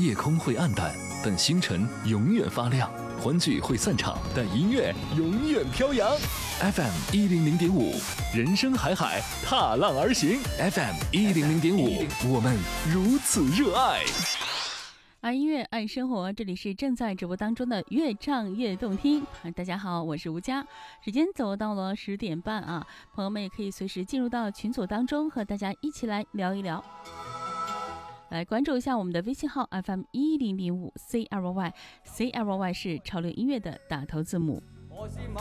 夜空会暗淡，但星辰永远发亮；欢聚会散场，但音乐永远飘扬。FM 100.5，人生海海，踏浪而行。FM 100.5，我们如此热爱。 爱音乐，爱生活，这里是正在直播当中的越唱越动听。大家好，我是吴佳。时间走到了10点半啊，朋友们也可以随时进入到群组当中，和大家一起来聊一聊。来关注一下我们的微信号 FM 100.5 CLY， CLY 是潮流音乐的打头字母。